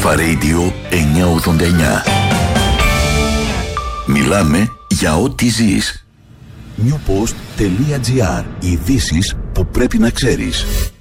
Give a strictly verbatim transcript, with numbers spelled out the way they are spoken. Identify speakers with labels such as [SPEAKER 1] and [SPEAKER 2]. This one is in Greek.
[SPEAKER 1] Alpha Radio εννιακόσια ογδόντα εννιά. Μιλάμε για ό,τι ζεις. newpost.gr. Ειδήσεις που πρέπει να ξέρεις.